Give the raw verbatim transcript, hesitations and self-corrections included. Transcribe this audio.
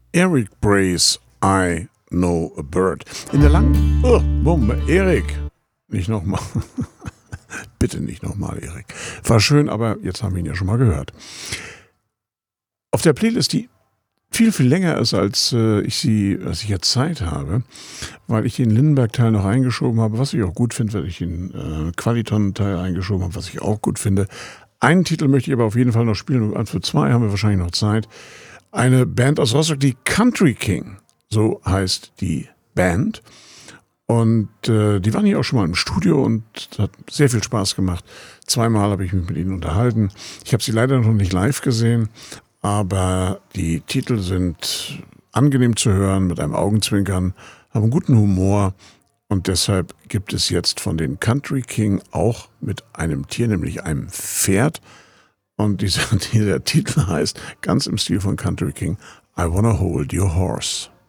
Eric Brace, I Know a Bird. In der langen oh, Bombe, Erik, nicht nochmal. Bitte nicht nochmal, Erik. War schön, aber jetzt haben wir ihn ja schon mal gehört. Auf der Playlist, die viel, viel länger ist, als äh, ich sie, als ich jetzt Zeit habe, weil ich den Lindenberg-Teil noch eingeschoben habe, was ich auch gut finde, weil ich den äh, Qualiton-Teil eingeschoben habe, was ich auch gut finde. Einen Titel möchte ich aber auf jeden Fall noch spielen und für zwei haben wir wahrscheinlich noch Zeit. Eine Band aus Rostock, die Country King, so heißt die Band. Und äh, die waren hier auch schon mal im Studio und hat sehr viel Spaß gemacht. Zweimal habe ich mich mit ihnen unterhalten. Ich habe sie leider noch nicht live gesehen, aber die Titel sind angenehm zu hören, mit einem Augenzwinkern, haben guten Humor und deshalb gibt es jetzt von den Country King auch mit einem Tier, nämlich einem Pferd. Und dieser, dieser Titel heißt, ganz im Stil von Country King, I Wanna Hold Your Horse.